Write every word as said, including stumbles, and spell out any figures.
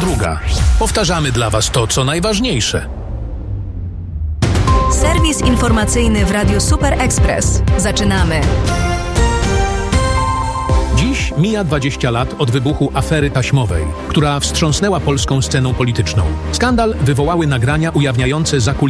druga. Powtarzamy dla Was to, co najważniejsze. Serwis informacyjny w Radiu Super Express. Zaczynamy. Dziś mija dwadzieścia lat od wybuchu afery taśmowej, która wstrząsnęła polską sceną polityczną. Skandal wywołały nagrania ujawniające zakulisowe